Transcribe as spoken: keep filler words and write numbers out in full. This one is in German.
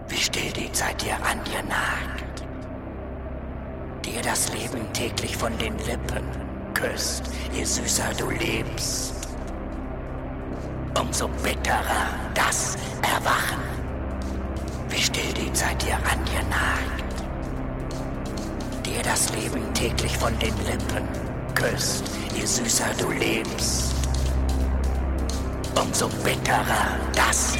Wie still die Zeit dir an dir nagt, dir das Leben täglich von den Lippen küsst, je süßer du lebst, umso bitterer das Erwachen. Wie still die Zeit dir an dir nagt, dir das Leben täglich von den Lippen küsst, je süßer du lebst, umso bitterer das